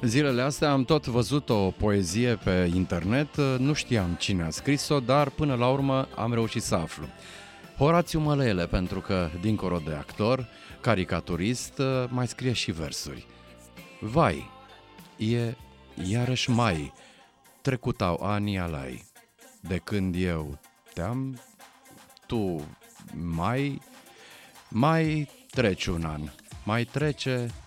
Zilele astea am tot văzut o poezie pe internet, nu știam cine a scris-o, dar până la urmă am reușit să aflu. Horațiu Mălăele, pentru că, dincolo de actor, caricaturist, mai scrie și versuri. Vai, e iarăși mai, trecutau ani alai, de când eu te-am, tu mai trece un an, mai trece